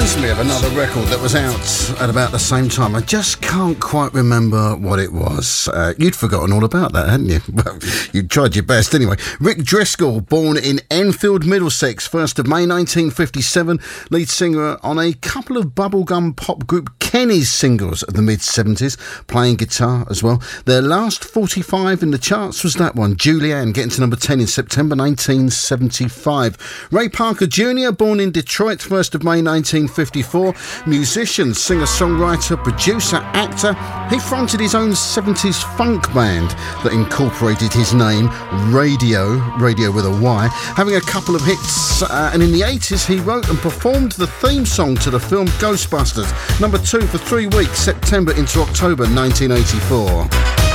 Me of another record that was out at about the same time. I just can't quite remember what it was. You'd forgotten all about that, hadn't you? Well, you tried your best anyway. Rick Driscoll, born in Enfield, Middlesex, 1st of May 1957, lead singer on a couple of bubblegum pop group Kenny's singles of the mid-70s, playing guitar as well. Their last 45 in the charts was that one, Julianne, getting to number 10 in September 1975. Ray Parker Jr., born in Detroit, 1st of May 1954, musician, singer-songwriter, producer, actor. He fronted his own 70s funk band that incorporated his name, Radio with a Y, having a couple of hits, and in the 80s he wrote and performed the theme song to the film Ghostbusters, number 2 for 3 weeks, September into October 1984.